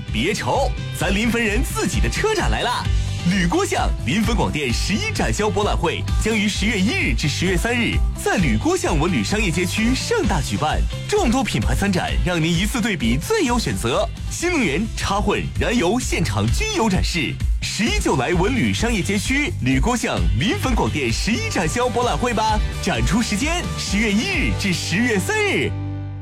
别愁，咱临汾人自己的车展来啦！吕郭巷临汾广电11展销博览会将于10月1日至10月3日在吕郭巷文旅商业街区盛大举办，众多品牌参展，让您一次对比最优选择。新能源、插混、燃油现场均有展示。11就来文旅商业街区吕郭巷临汾广电11展销博览会吧！展出时间10月1日至10月3日。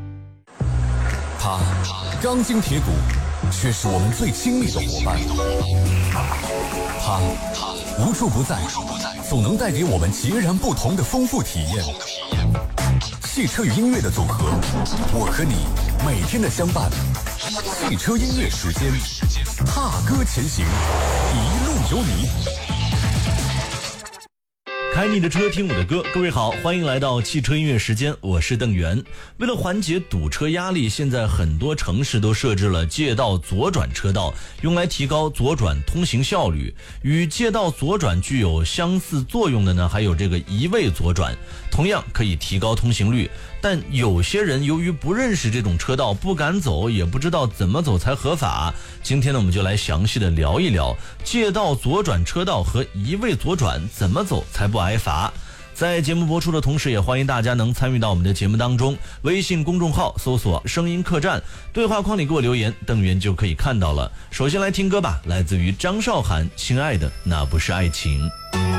他钢筋铁骨，却是我们最亲密的伙伴。他无处不在，总能带给我们截然不同的丰富体验。汽车与音乐的组合，我和你每天的相伴。汽车音乐时间，踏歌前行，一路有你。 开你的车，听我的歌。各位好，欢迎来到汽车音乐时间，我是邓源。为了缓解堵车压力，现在很多城市都设置了借道左转车道，用来提高左转通行效率。与借道左转具有相似作用的呢，还有这个一位左转，同样可以提高通行率。但有些人由于不认识这种车道，不敢走，也不知道怎么走才合法。今天呢，我们就来详细的聊一聊借道左转车道和一位左转怎么走才不挨罚。在节目播出的同时，也欢迎大家能参与到我们的节目当中。微信公众号搜索声音客栈，对话框里给我留言，邓源就可以看到了。首先来听歌吧，来自于张韶涵，亲爱的那不是爱情。